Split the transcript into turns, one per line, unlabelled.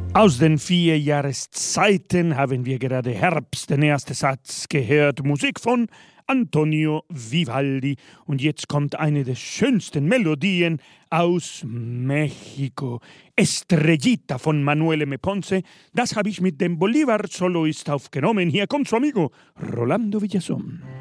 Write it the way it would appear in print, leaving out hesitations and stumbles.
Aus den 4 Jahreszeiten haben wir gerade Herbst, den ersten Satz gehört, Musik von Antonio Vivaldi. Und jetzt kommt eine der schönsten Melodien aus Mexiko. Estrellita von Manuel M. Ponce. Das habe ich mit dem Bolívar-Soloist aufgenommen. Hier kommt su amigo Rolando Villazón.